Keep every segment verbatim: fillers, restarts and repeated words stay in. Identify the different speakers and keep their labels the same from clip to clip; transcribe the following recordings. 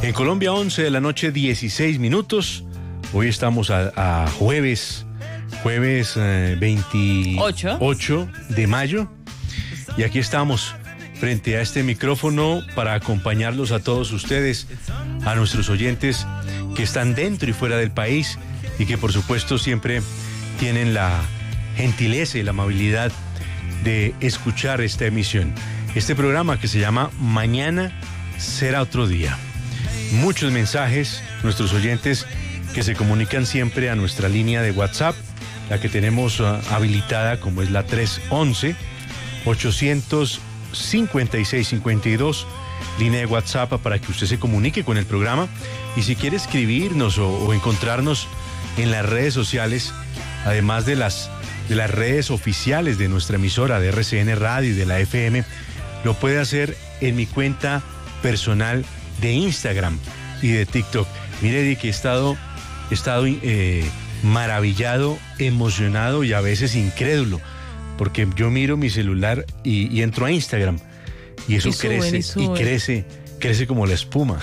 Speaker 1: En Colombia, once de la noche, dieciséis minutos. Hoy estamos a, a jueves, jueves eh, veintiocho de mayo. Y aquí estamos frente a este micrófono para acompañarlos a todos ustedes, a nuestros oyentes que están dentro y fuera del país y que por supuesto siempre tienen la gentileza y la amabilidad de escuchar esta emisión. Este programa que se llama Mañana será otro día. Muchos mensajes, nuestros oyentes que se comunican siempre a nuestra línea de WhatsApp, la que tenemos uh, habilitada como es la tres once, ochocientos cincuenta y seis cincuenta y dos, línea de WhatsApp para que usted se comunique con el programa. Y si quiere escribirnos o, o encontrarnos en las redes sociales, además de las, de las redes oficiales de nuestra emisora de R C N Radio y de la F M, lo puede hacer en mi cuenta personal de Instagram y de TikTok. Mire, Eddie, que he estado, he estado eh, maravillado, emocionado y a veces incrédulo, porque yo miro mi celular y, y entro a Instagram y eso y suben, crece y, suben. y crece, crece como la espuma.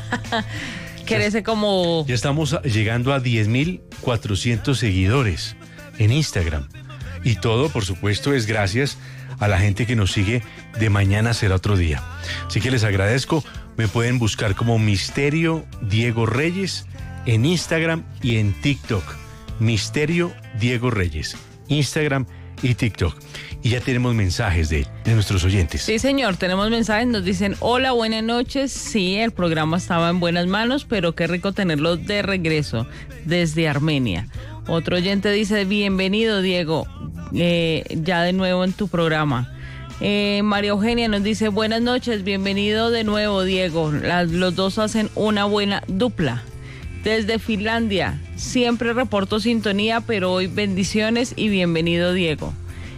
Speaker 2: Crece como...
Speaker 1: Ya estamos llegando a diez mil cuatrocientos seguidores en Instagram. Y todo, por supuesto, es gracias a la gente que nos sigue de Mañana será otro día. Así que les agradezco. Me pueden buscar como Misterio Diego Reyes en Instagram y en TikTok. Misterio Diego Reyes, Instagram y TikTok. Y ya tenemos mensajes de, de nuestros oyentes.
Speaker 2: Sí, señor, tenemos mensajes. Nos dicen, hola, buenas noches. Sí, el programa estaba en buenas manos, pero qué rico tenerlo de regreso desde Armenia. Otro oyente dice, bienvenido, Diego, eh, ya de nuevo en tu programa. Eh, María Eugenia nos dice, buenas noches, bienvenido de nuevo, Diego. Las, los dos hacen una buena dupla. Desde Finlandia, siempre reporto sintonía, pero hoy bendiciones y bienvenido, Diego.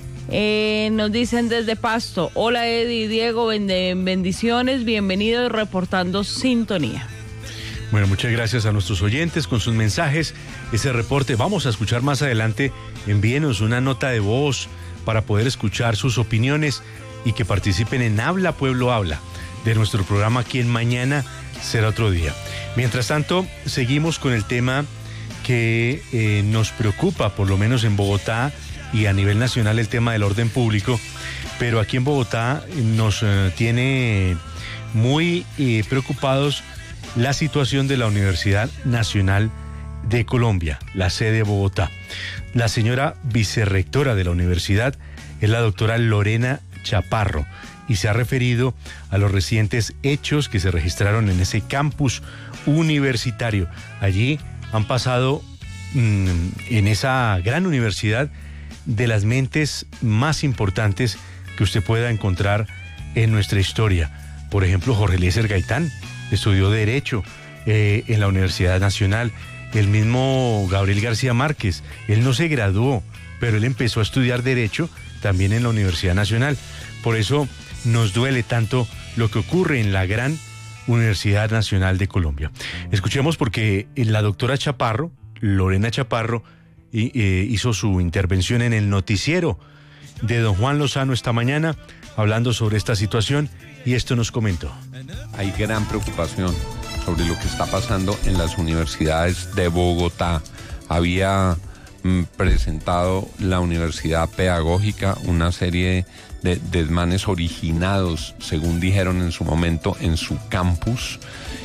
Speaker 2: Eh, nos dicen desde Pasto, hola Eddie y Diego, bendiciones, bienvenido reportando sintonía.
Speaker 1: Bueno, muchas gracias a nuestros oyentes con sus mensajes. Ese reporte vamos a escuchar más adelante. Envíenos una nota de voz para poder escuchar sus opiniones y que participen en Habla Pueblo Habla de nuestro programa aquí en Mañana será otro día. Mientras tanto, seguimos con el tema que eh, nos preocupa, por lo menos en Bogotá y a nivel nacional, el tema del orden público, pero aquí en Bogotá nos eh, tiene muy eh, preocupados la situación de la Universidad Nacional de Colombia, la sede de Bogotá. La señora vicerrectora de la universidad es la doctora Lorena Chaparro y se ha referido a los recientes hechos que se registraron en ese campus universitario. Allí han pasado mmm, en esa gran universidad de las mentes más importantes que usted pueda encontrar en nuestra historia. Por ejemplo, Jorge Eliezer Gaitán estudió Derecho eh, en la Universidad Nacional. El mismo Gabriel García Márquez, él no se graduó, pero él empezó a estudiar Derecho también en la Universidad Nacional. Por eso nos duele tanto lo que ocurre en la gran Universidad Nacional de Colombia. Escuchemos porque la doctora Chaparro, Lorena Chaparro, eh, hizo su intervención en el noticiero de don Juan Lozano esta mañana, hablando sobre esta situación, y esto nos comentó.
Speaker 3: Hay gran preocupación sobre lo que está pasando en las universidades de Bogotá. Había mm, presentado la Universidad Pedagógica una serie de desmanes originados, según dijeron en su momento, en su campus,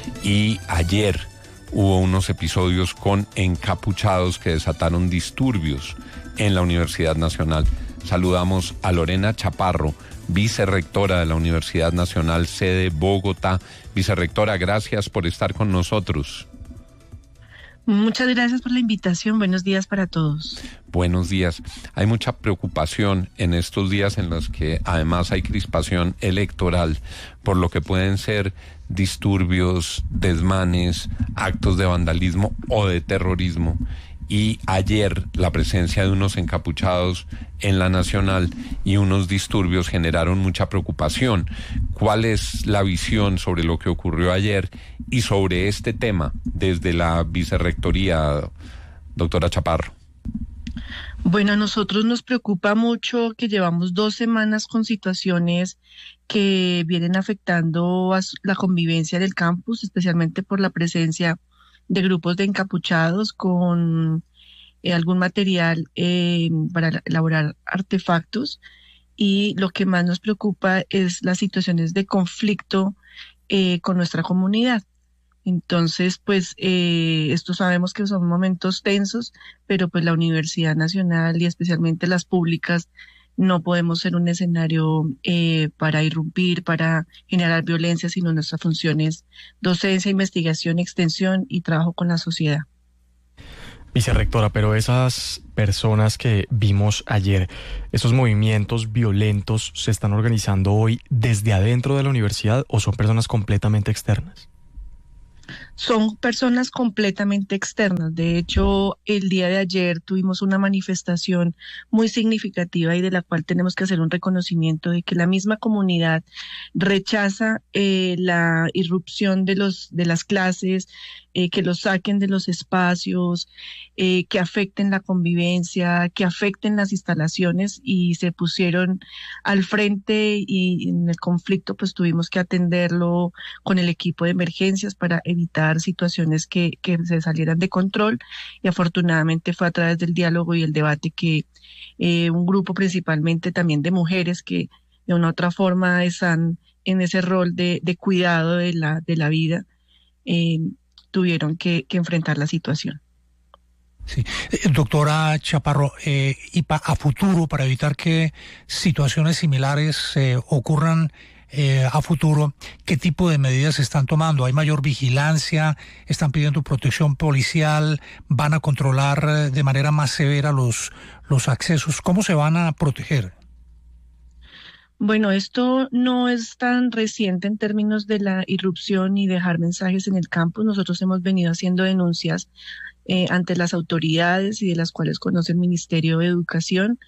Speaker 3: y ayer hubo unos episodios con encapuchados que desataron disturbios en la Universidad Nacional. Saludamos a Lorena Chaparro, vicerrectora de la Universidad Nacional, sede Bogotá. Vicerrectora, gracias por estar con nosotros.
Speaker 4: Muchas gracias por la invitación. Buenos días para todos.
Speaker 3: Buenos días. Hay mucha preocupación en estos días en los que además hay crispación electoral por lo que pueden ser disturbios, desmanes, actos de vandalismo o de terrorismo. Y ayer la presencia de unos encapuchados en la Nacional y unos disturbios generaron mucha preocupación. ¿Cuál es la visión sobre lo que ocurrió ayer y sobre este tema desde la vicerrectoría, doctora Chaparro?
Speaker 4: Bueno, a nosotros nos preocupa mucho que llevamos dos semanas con situaciones que vienen afectando a la convivencia del campus, especialmente por la presencia de grupos de encapuchados con eh, algún material eh, para elaborar artefactos. Y lo que más nos preocupa es las situaciones de conflicto eh, con nuestra comunidad. Entonces, pues, eh, esto sabemos que son momentos tensos, pero pues la Universidad Nacional y especialmente las públicas no podemos ser un escenario eh, para irrumpir, para generar violencia, sino nuestra función es docencia, investigación, extensión y trabajo con la sociedad.
Speaker 5: Vicerrectora, pero esas personas que vimos ayer, esos movimientos violentos, ¿se están organizando hoy desde adentro de la universidad o son personas completamente externas?
Speaker 4: Son personas completamente externas. De hecho, el día de ayer tuvimos una manifestación muy significativa y de la cual tenemos que hacer un reconocimiento de que la misma comunidad rechaza eh, la irrupción de los de las clases, eh, que los saquen de los espacios, eh, que afecten la convivencia, que afecten las instalaciones, y se pusieron al frente, y en el conflicto pues tuvimos que atenderlo con el equipo de emergencias para evitar situaciones que, que se salieran de control, y afortunadamente fue a través del diálogo y el debate que eh, un grupo principalmente también de mujeres que de una u otra forma están en ese rol de, de cuidado de la, de la vida, eh, tuvieron que, que enfrentar la situación.
Speaker 6: Sí. Eh, doctora Chaparro, eh, y pa, a futuro, para evitar que situaciones similares eh, ocurran Eh, a futuro, ¿qué tipo de medidas se están tomando? ¿Hay mayor vigilancia? ¿Están pidiendo protección policial? ¿Van a controlar eh, de manera más severa los, los accesos? ¿Cómo se van a proteger?
Speaker 4: Bueno, esto no es tan reciente en términos de la irrupción y dejar mensajes en el campus. Nosotros hemos venido haciendo denuncias eh, ante las autoridades y de las cuales conoce el Ministerio de Educación.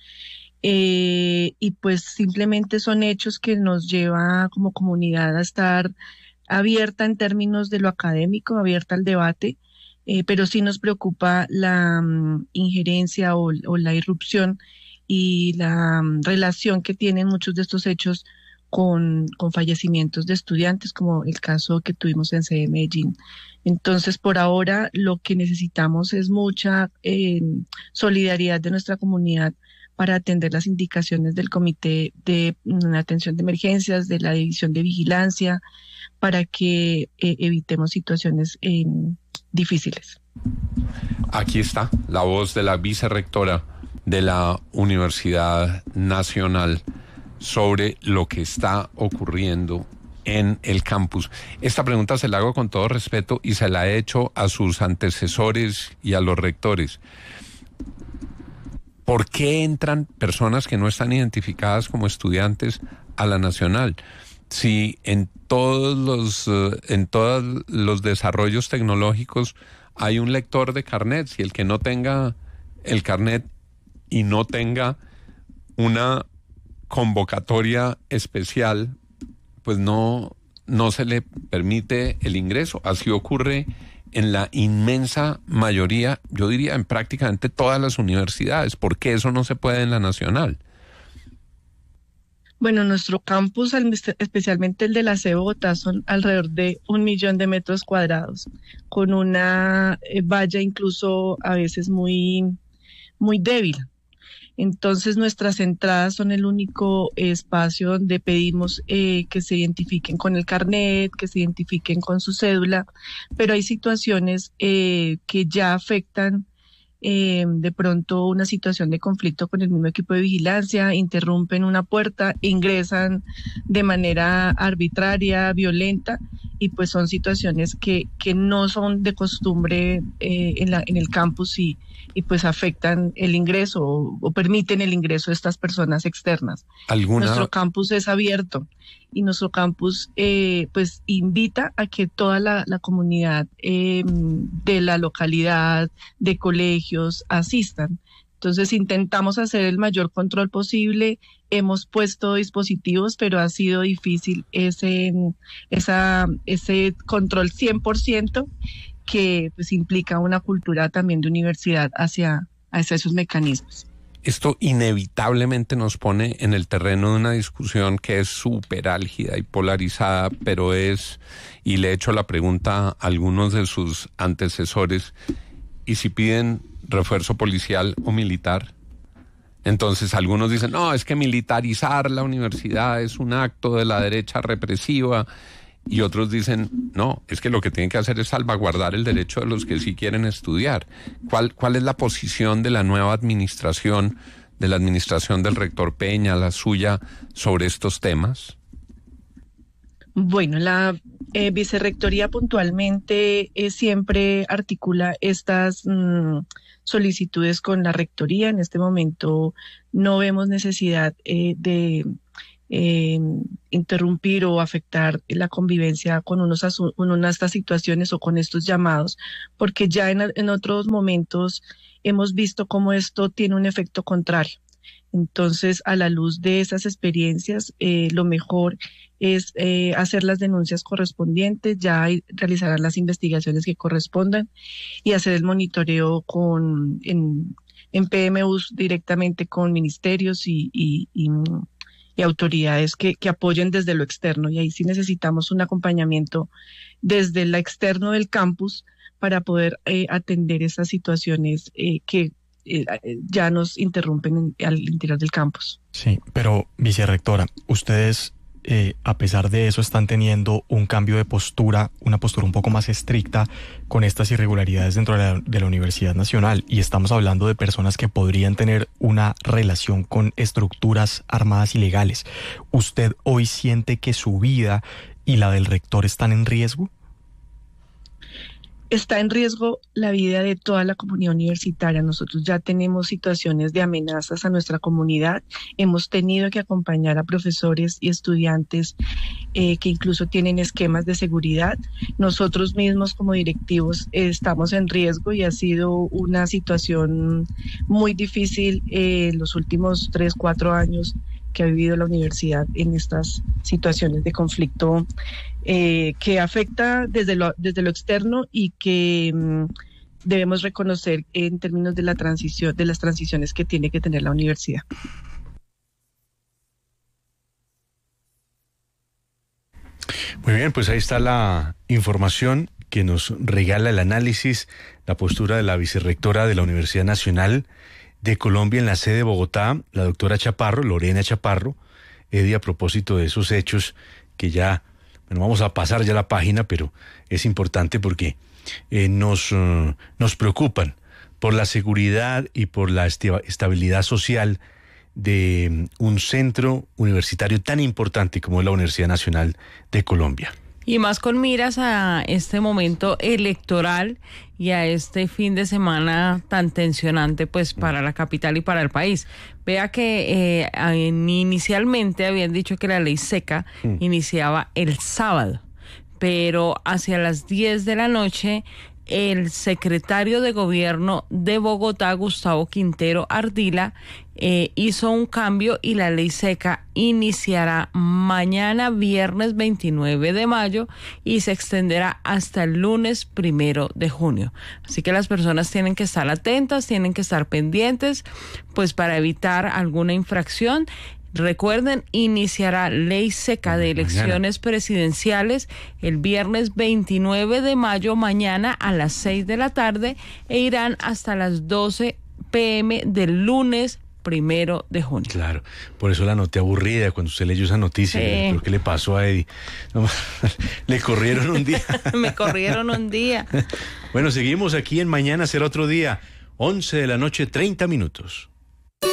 Speaker 4: Eh, y pues simplemente son hechos que nos lleva como comunidad a estar abierta en términos de lo académico, abierta al debate, eh, pero sí nos preocupa la um, injerencia o, o la irrupción y la um, relación que tienen muchos de estos hechos con, con fallecimientos de estudiantes, como el caso que tuvimos en C D Medellín. Entonces, por ahora, lo que necesitamos es mucha eh, solidaridad de nuestra comunidad para atender las indicaciones del Comité de Atención de Emergencias, de la División de Vigilancia, para que eh, evitemos situaciones eh, difíciles.
Speaker 3: Aquí está la voz de la vicerrectora de la Universidad Nacional sobre lo que está ocurriendo en el campus. Esta pregunta se la hago con todo respeto y se la he hecho a sus antecesores y a los rectores. ¿Por qué entran personas que no están identificadas como estudiantes a la Nacional? Si en todos los, uh, en todos los desarrollos tecnológicos hay un lector de carnet, si el que no tenga el carnet y no tenga una convocatoria especial, pues no, no se le permite el ingreso. Así ocurre en la inmensa mayoría, yo diría en prácticamente todas las universidades. ¿Por qué eso no se puede en la Nacional?
Speaker 4: Bueno, nuestro campus, especialmente el de la C E Bogotá, son alrededor de un millón de metros cuadrados, con una valla incluso a veces muy, muy débil. Entonces nuestras entradas son el único espacio donde pedimos eh, que se identifiquen con el carnet, que se identifiquen con su cédula, pero hay situaciones eh, que ya afectan eh, de pronto una situación de conflicto con el mismo equipo de vigilancia, interrumpen una puerta, ingresan de manera arbitraria, violenta, y pues son situaciones que, que no son de costumbre eh, en, la, en el campus y, y pues afectan el ingreso o, o permiten el ingreso de estas personas externas.
Speaker 3: ¿Alguna?
Speaker 4: Nuestro campus es abierto y nuestro campus eh, pues invita a que toda la, la comunidad eh, de la localidad, de colegios, asistan. Entonces intentamos hacer el mayor control posible, hemos puesto dispositivos, pero ha sido difícil ese, esa, ese control cien por ciento que pues implica una cultura también de universidad hacia, hacia esos mecanismos.
Speaker 3: esto inevitablemente nos pone en el terreno de una discusión que es súper álgida y polarizada, pero es, y le he hecho la pregunta a algunos de sus antecesores, ¿y si piden refuerzo policial o militar? Entonces algunos dicen, no, es que militarizar la universidad es un acto de la derecha represiva, y otros dicen, no, es que lo que tienen que hacer es salvaguardar el derecho de los que sí quieren estudiar. ¿Cuál, cuál es la posición de la nueva administración, de la administración del rector Peña, la suya, sobre estos temas?
Speaker 4: Bueno, la eh, vicerrectoría puntualmente eh, siempre articula estas mmm, solicitudes con la rectoría. En este momento no vemos necesidad eh, de eh, interrumpir o afectar la convivencia con, unos asu- con una de estas situaciones o con estos llamados, porque ya en, en otros momentos hemos visto cómo esto tiene un efecto contrario. Entonces, a la luz de esas experiencias, eh, lo mejor es eh, hacer las denuncias correspondientes, ya hay, realizarán las investigaciones que correspondan y hacer el monitoreo con en, en P M Us directamente con ministerios y, y, y, y autoridades que, que apoyen desde lo externo. Y ahí sí necesitamos un acompañamiento desde el externo del campus para poder eh, atender esas situaciones eh, que Eh, ya nos interrumpen en, al interior del campus.
Speaker 5: Sí, pero vicerrectora, ustedes eh, a pesar de eso están teniendo un cambio de postura, una postura un poco más estricta con estas irregularidades dentro de la, de la Universidad Nacional, y estamos hablando de personas que podrían tener una relación con estructuras armadas ilegales. ¿Usted hoy siente que su vida y la del rector están en riesgo?
Speaker 4: Está en riesgo la vida de toda la comunidad universitaria. Nosotros ya tenemos situaciones de amenazas a nuestra comunidad. Hemos tenido que acompañar a profesores y estudiantes eh, que incluso tienen esquemas de seguridad. Nosotros mismos como directivos eh, estamos en riesgo y ha sido una situación muy difícil eh, los últimos tres, cuatro años que ha vivido la universidad en estas situaciones de conflicto eh, que afecta desde lo, desde lo externo y que mm, debemos reconocer en términos de la transición, de las transiciones que tiene que tener la universidad.
Speaker 1: Muy bien, pues ahí está la información que nos regala el análisis, la postura de la vicerrectora de la Universidad Nacional de Colombia en la sede de Bogotá, la doctora Chaparro, Lorena Chaparro, Eddie, a propósito de esos hechos que ya, bueno, vamos a pasar ya la página, pero es importante porque eh, nos, uh, nos preocupan por la seguridad y por la estabilidad social de un centro universitario tan importante como es la Universidad Nacional de Colombia.
Speaker 2: Y más con miras a este momento electoral y a este fin de semana tan tensionante pues para la capital y para el país. Vea que eh, inicialmente habían dicho que la ley seca mm. iniciaba el sábado, pero hacia las diez de la noche el secretario de Gobierno de Bogotá, Gustavo Quintero Ardila, eh, hizo un cambio y la ley seca iniciará mañana viernes veintinueve de mayo y se extenderá hasta el lunes primero de junio. Así que las personas tienen que estar atentas, tienen que estar pendientes, pues para evitar alguna infracción. Recuerden, iniciará ley seca de elecciones presidenciales el viernes veintinueve de mayo, mañana a las seis de la tarde, e irán hasta las doce pm del lunes primero de junio.
Speaker 1: Claro, por eso la noté aburrida cuando usted leyó esa noticia. Sí. ¿Pero qué le pasó a Eddie? No, le corrieron un día.
Speaker 2: Me corrieron un día.
Speaker 1: Bueno, seguimos aquí en Mañana Será Otro Día, once de la noche, treinta minutos.